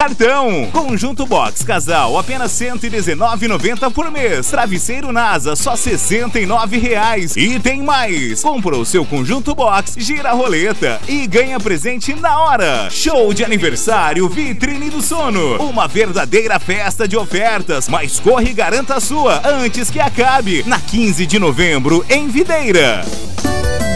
cartão. Conjunto Box Casal, apenas R$ 119,90 por mês. Travesseiro NASA, só R$ 69,00. E tem mais! Comprou seu Conjunto Box, gira a roleta e ganha presente na hora. Show de aniversário Vitrine do Sono. Uma verdadeira festa de ofertas. Mas corre e garanta a sua antes que acabe. Na 15 de novembro, em Videira.